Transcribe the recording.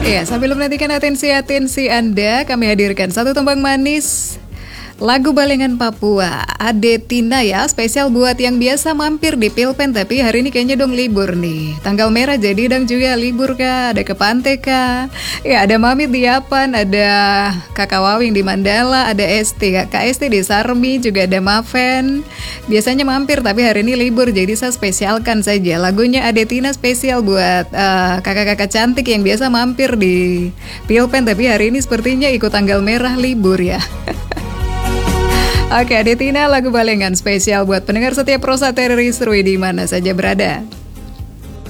Iya, sambil menantikan atensi Anda, kami hadirkan satu tembang manis lagu Balengan Papua, Ade Tina ya, spesial buat yang biasa mampir di Pilpen tapi hari ini kayaknya dong libur nih. Tanggal merah jadi dong juga libur kah? Ada ke pantai kah? Ya ada Mami di Yapan, ada Kakak Wawing di Mandala, ada ST, Kak ST di Sarmi, juga ada Maven. Biasanya mampir tapi hari ini libur jadi saya spesialkan saja. Lagunya Ade Tina spesial buat kakak-kakak cantik yang biasa mampir di Pilpen tapi hari ini sepertinya ikut tanggal merah libur ya. Oke, Ade Tina lagu Balengan spesial buat pendengar setiap Rosa Teroris Rui di mana saja berada.